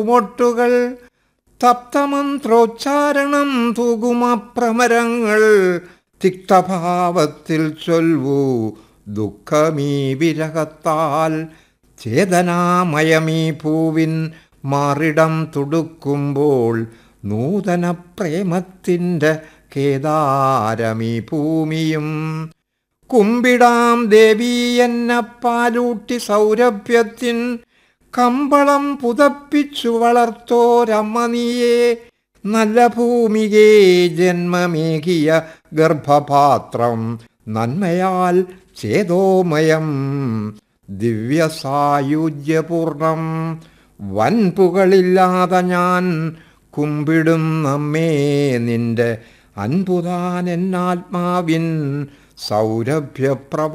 മൊട്ടുകൾ തപ്തമന്ത്രോച്ചാരണം തൂകുമപ്രമരങ്ങൾ തിക്തഭാവത്തിൽ ചൊൽവൂ ദുഃഖമീ വിരഹത്താൽ ചേതനാമയമീ പൂവിൻ മാറിടം തുടുക്കുമ്പോൾ നൂതന പ്രേമത്തിൻ്റെ കേദാരമീ ഭൂമിയും കുമ്പിടാം ദേവീ എന്ന പാലൂട്ടി സൗരഭ്യത്തിൻ കമ്പളം പുതപ്പിച്ചു വളർത്തോരമ്മ നീയേ നല്ല ഭൂമികേ ജന്മമേകിയ ഗർഭപാത്രം നന്മയാൽ ചേതോമയം ദിവ്യസായുജ്യപൂർണം വൻപുകളില്ലാതെ ഞാൻ കുമ്പിടും നമ്മേ നിന്റെ അൻപുതാൻ എന്നാത്മാവിൻ സൗരഭ്യപ്രഭ